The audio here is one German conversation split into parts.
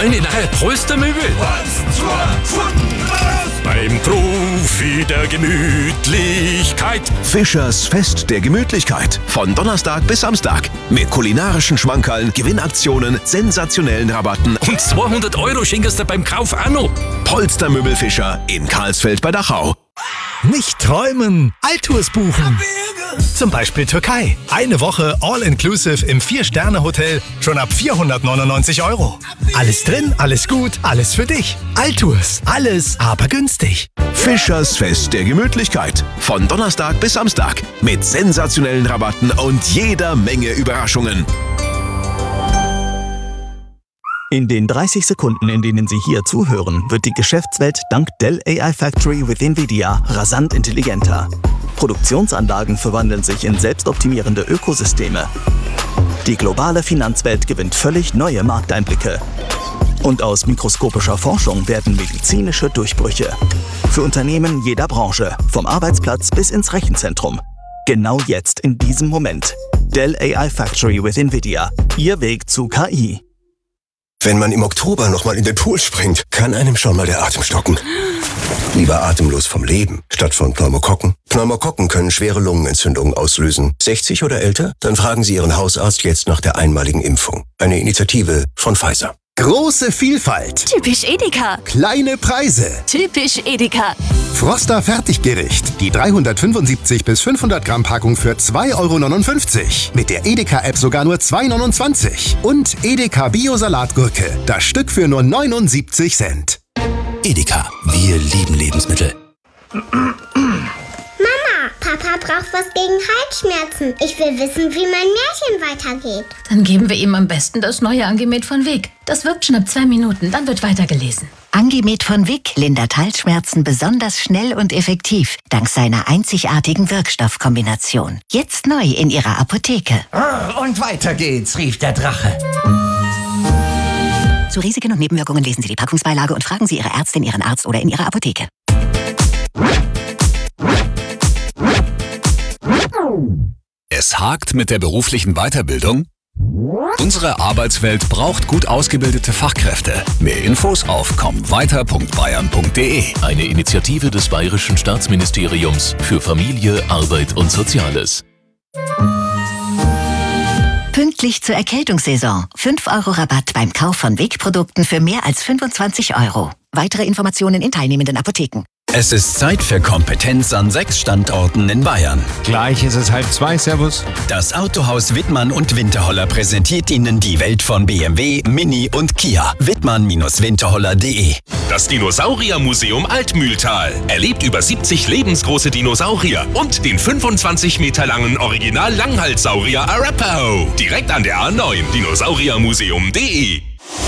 Eine neue Polstermöbel. Beim Profi der Gemütlichkeit. Fischers Fest der Gemütlichkeit. Von Donnerstag bis Samstag. Mit kulinarischen Schmankerln, Gewinnaktionen, sensationellen Rabatten. Und 200 € schenkst du beim Kauf auch noch. Polstermöbel Fischer in Karlsfeld bei Dachau. Nicht träumen, Alltours buchen. Zum Beispiel Türkei. Eine Woche All-Inclusive im 4-Sterne-Hotel. Schon ab 499 €. Alles drin, alles gut, alles für dich. Alltours. Alles, aber günstig. Fischers Fest der Gemütlichkeit. Von Donnerstag bis Samstag. Mit sensationellen Rabatten und jeder Menge Überraschungen. In den 30 Sekunden, in denen Sie hier zuhören, wird die Geschäftswelt dank Dell AI Factory with NVIDIA rasant intelligenter. Produktionsanlagen verwandeln sich in selbstoptimierende Ökosysteme. Die globale Finanzwelt gewinnt völlig neue Markteinblicke. Und aus mikroskopischer Forschung werden medizinische Durchbrüche. Für Unternehmen jeder Branche, vom Arbeitsplatz bis ins Rechenzentrum. Genau jetzt, in diesem Moment. Dell AI Factory with NVIDIA. Ihr Weg zu KI. Wenn man im Oktober nochmal in den Pool springt, kann einem schon mal der Atem stocken. Lieber atemlos vom Leben, statt von Pneumokokken. Pneumokokken können schwere Lungenentzündungen auslösen. 60 oder älter? Dann fragen Sie Ihren Hausarzt jetzt nach der einmaligen Impfung. Eine Initiative von Pfizer. Große Vielfalt. Typisch Edeka. Kleine Preise. Typisch Edeka. Froster Fertiggericht. Die 375 bis 500 Gramm Packung für 2,59 €. Mit der Edeka-App sogar nur 2,29 €. Und Edeka Bio-Salatgurke. Das Stück für nur 79 Cent. Edeka. Wir lieben Lebensmittel. Papa braucht was gegen Halsschmerzen. Ich will wissen, wie mein Märchen weitergeht. Dann geben wir ihm am besten das neue Angemet von Vic. Das wirkt schon ab 2 Minuten, dann wird weitergelesen. Angemet von Vic lindert Halsschmerzen besonders schnell und effektiv, dank seiner einzigartigen Wirkstoffkombination. Jetzt neu in Ihrer Apotheke. Und weiter geht's, rief der Drache. Zu Risiken und Nebenwirkungen lesen Sie die Packungsbeilage und fragen Sie Ihre Ärztin, Ihren Arzt oder in Ihrer Apotheke. Es hakt mit der beruflichen Weiterbildung? Unsere Arbeitswelt braucht gut ausgebildete Fachkräfte. Mehr Infos auf kommweiter.bayern.de. Eine Initiative des Bayerischen Staatsministeriums für Familie, Arbeit und Soziales. Pünktlich zur Erkältungssaison. 5 € Rabatt beim Kauf von Vic-Produkten für mehr als 25 €. Weitere Informationen in teilnehmenden Apotheken. Es ist Zeit für Kompetenz an 6 Standorten in Bayern. Gleich ist es 1:30, servus. Das Autohaus Wittmann und Winterholler präsentiert Ihnen die Welt von BMW, Mini und Kia. Wittmann-winterholler.de. Das Dinosauriermuseum Altmühltal erlebt über 70 lebensgroße Dinosaurier und den 25 Meter langen Original-Langhalssaurier Arapaho. Direkt an der A9, dinosauriermuseum.de.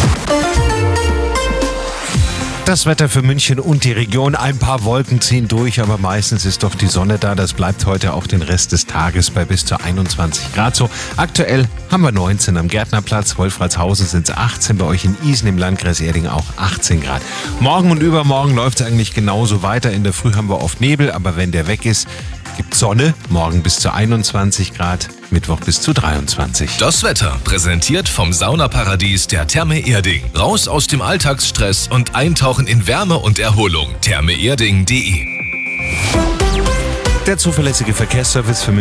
Das Wetter für München und die Region. Ein paar Wolken ziehen durch, aber meistens ist doch die Sonne da. Das bleibt heute auch den Rest des Tages bei bis zu 21 Grad so. Aktuell haben wir 19 am Gärtnerplatz. Wolfratshausen sind es 18, bei euch in Isen im Landkreis Erding auch 18 Grad. Morgen und übermorgen läuft es eigentlich genauso weiter. In der Früh haben wir oft Nebel, aber wenn der weg ist, gibt Sonne. Morgen bis zu 21 Grad, Mittwoch bis zu 23. Das Wetter präsentiert vom Saunaparadies der Therme Erding. Raus aus dem Alltagsstress und eintauchen in Wärme und Erholung. thermeerding.de. Der zuverlässige Verkehrsservice für